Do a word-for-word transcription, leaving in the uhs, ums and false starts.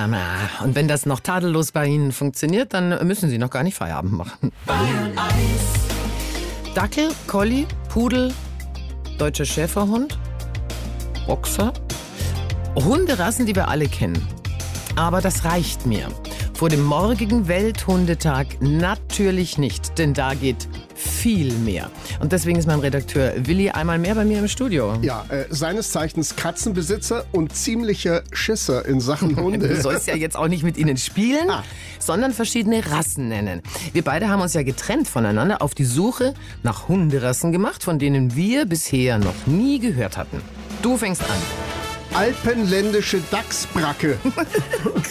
na, und wenn das noch tadellos bei Ihnen funktioniert, dann müssen Sie noch gar nicht Feierabend machen. Bayern eins. Dackel, Collie, Pudel, deutscher Schäferhund, Boxer. Hunderassen, die wir alle kennen. Aber das reicht mir. Vor dem morgigen Welthundetag natürlich nicht, denn da geht viel mehr. Und deswegen ist mein Redakteur Willi einmal mehr bei mir im Studio. Ja, äh, seines Zeichens Katzenbesitzer und ziemliche Schisser in Sachen Hunde. Du sollst ja jetzt auch nicht mit ihnen spielen, Ah. sondern verschiedene Rassen nennen. Wir beide haben uns ja getrennt voneinander auf die Suche nach Hunderassen gemacht, von denen wir bisher noch nie gehört hatten. Du fängst an. Alpenländische Dachsbracke.